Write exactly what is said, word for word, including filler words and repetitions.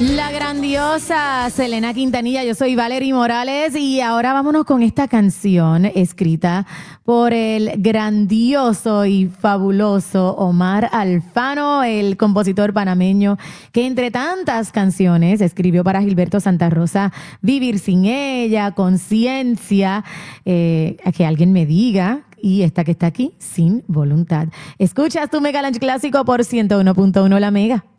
La grandiosa Selena Quintanilla, yo soy Valerie Morales y ahora vámonos con esta canción escrita por el grandioso y fabuloso Omar Alfano, el compositor panameño que entre tantas canciones escribió para Gilberto Santa Rosa Vivir sin ella, Conciencia, eh, a que alguien me diga, y esta que está aquí, Sin Voluntad. Escuchas tu Mega Lunch Clásico por ciento uno punto uno La Mega.